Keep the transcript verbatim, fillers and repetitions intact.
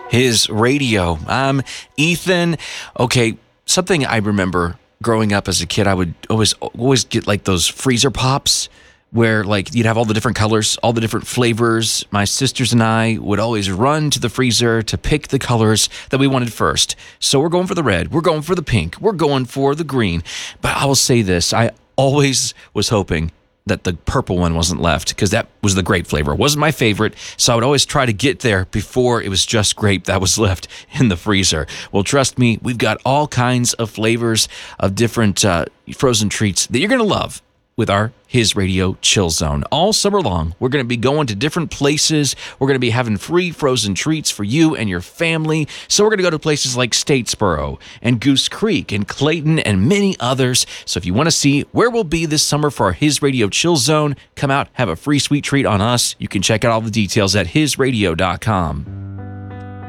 His Radio. I'm Ethan. Okay, something I remember growing up as a kid, I would always always get like those freezer pops where like you'd have all the different colors, all the different flavors. My sisters and I would always run to the freezer to pick the colors that we wanted first. So we're going for the red, we're going for the pink, we're going for the green. But I will say this, I always was hoping that the purple one wasn't left because that was the grape flavor. It wasn't my favorite, so I would always try to get there before it was just grape that was left in the freezer. Well, trust me, we've got all kinds of flavors of different uh, frozen treats that you're going to love with our His Radio Chill Zone. All summer long, we're going to be going to different places. We're going to be having free frozen treats for you and your family. So we're going to go to places like Statesboro and Goose Creek and Clayton and many others. So if you want to see where we'll be this summer for our His Radio Chill Zone, come out, have a free sweet treat on us. You can check out all the details at his radio dot com.